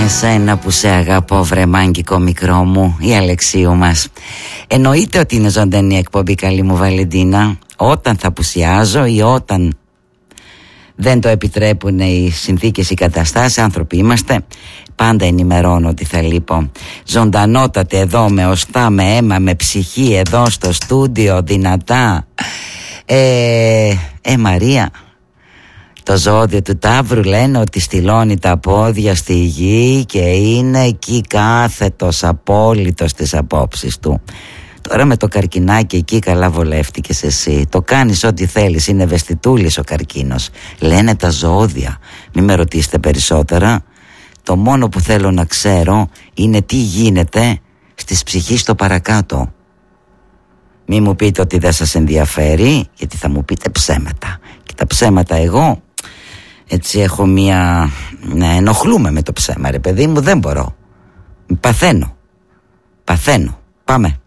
Εσένα που σε αγαπώ βρε μάγκικο μικρό μου, η Αλεξίου μας. Εννοείται ότι είναι ζωντανή εκπομπή, καλή μου Βαλεντίνα. Όταν θα απουσιάζω ή όταν δεν το επιτρέπουν οι συνθήκες, οι καταστάσεις, άνθρωποι είμαστε, πάντα ενημερώνω ότι θα λείπω. Ζωντανότατε εδώ, με οστά, με αίμα, με ψυχή, εδώ στο στούντιο, δυνατά. Μαρία, το ζώδιο του Ταύρου λένε ότι στυλώνει τα πόδια στη γη και είναι εκεί κάθετος, απόλυτος στις απόψεις του. Τώρα με το καρκινάκι εκεί καλά βολεύτηκες εσύ. Το κάνεις ό,τι θέλεις, είναι ευαισθητούλης ο καρκίνος. Λένε τα ζώδια. Μην με ρωτήσετε περισσότερα. Το μόνο που θέλω να ξέρω είναι τι γίνεται στις ψυχές στο παρακάτω. Μη μου πείτε ότι δεν σας ενδιαφέρει, γιατί θα μου πείτε ψέματα. Και τα ψέματα εγώ έτσι έχω μία... να ενοχλούμε με το ψέμα, ρε παιδί μου, δεν μπορώ. Παθαίνω. Πάμε.